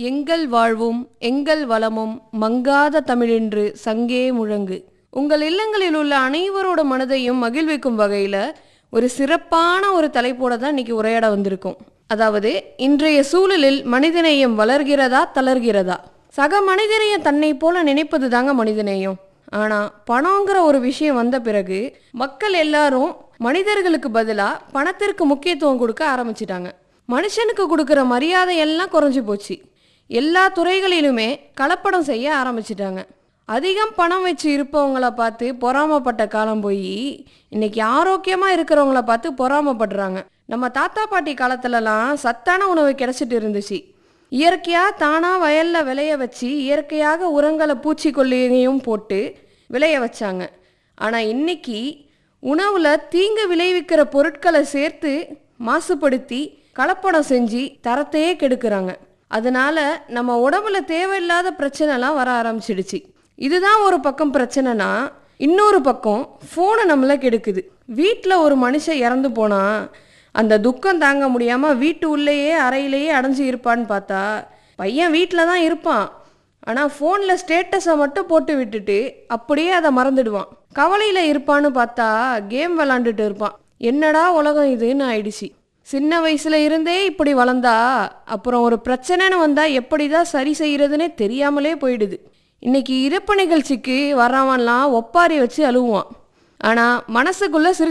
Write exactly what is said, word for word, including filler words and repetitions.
எங்கள் வாழ்வும் எங்கள் வளமும் மங்காத தமிழென்று சங்கே முழங்கு. உங்கள் இல்லங்களில் உள்ள அனைவரோட மனதையும் மகிழ்விக்கும் வகையில் ஒரு சிறப்பான ஒரு தலைப்போட தான் இன்னைக்கு உரையாட வந்திருக்கோம். அதாவது, இன்றைய சூழலில் மனிதநேயம் வளர்கிறதா தளர்கிறதா? சக மனிதநேயம் தன்னை போல நினைப்பது தாங்க மனிதநேயம். ஆனால் பணங்கிற ஒரு விஷயம் வந்த பிறகு மக்கள் எல்லாரும் மனிதர்களுக்கு பதிலாக பணத்திற்கு முக்கியத்துவம் கொடுக்க ஆரம்பிச்சிட்டாங்க. மனுஷனுக்கு கொடுக்குற மரியாதை எல்லாம் குறைஞ்சி போச்சு. எல்லா துறைகளிலுமே கலப்படம் செய்ய ஆரம்பிச்சிட்டாங்க. அதிகம் பணம் வச்சு இருப்பவங்கள பார்த்து பொறாமப்பட்ட காலம் போய் இன்னைக்கு ஆரோக்கியமாக இருக்கிறவங்கள பார்த்து பொறாமப்படுறாங்க. நம்ம தாத்தா பாட்டி காலத்துலலாம் சத்தான உணவு கிடைச்சிட்டு இருந்துச்சு. இயற்கையாக தானாக வயலில் விளைய வச்சு இயற்கையாக உரங்களை பூச்சிக்கொல்லியையும் போட்டு விளைய வச்சாங்க. ஆனால் இன்னைக்கு உணவில் தீங்கு விளைவிக்கிற பொருட்களை சேர்த்து மாசுபடுத்தி கலப்படம் செஞ்சு தரத்தையே கெடுக்கிறாங்க. அதனால நம்ம உடம்புல தேவையில்லாத பிரச்சனைலாம் வர ஆரம்பிச்சிடுச்சு. இதுதான் ஒரு பக்கம் பிரச்சனைனா, இன்னொரு பக்கம் ஃபோனை நம்மளை கெடுக்குது. வீட்டில் ஒரு மனுஷன் இறந்து போனால் அந்த துக்கம் தாங்க முடியாமல் வீட்டு உள்ளேயே அறையிலேயே அடைஞ்சு இருப்பான்னு பார்த்தா பையன் வீட்டில் தான் இருப்பான். ஆனால் ஃபோனில் ஸ்டேட்டஸை மட்டும் போட்டு விட்டுட்டு அப்படியே அதை மறந்துடுவான். கவலையில் இருப்பான்னு பார்த்தா கேம் விளாண்டுட்டு இருப்பான். என்னடா உலகம் இதுன்னு ஆயிடுச்சு. சின்ன வயசுல இருந்தே இப்படி வளர்ந்தா அப்புறம் ஒரு பிரச்சனைன்னு வந்தால் எப்படி தான் சரி செய்கிறதுனே தெரியாமலே போயிடுது. இன்னைக்கு இறப்பு நிகழ்ச்சிக்கு வரவன்லாம் ஒப்பாரி வச்சு அழுவான். ஆனால் மனசுக்குள்ளே சிரி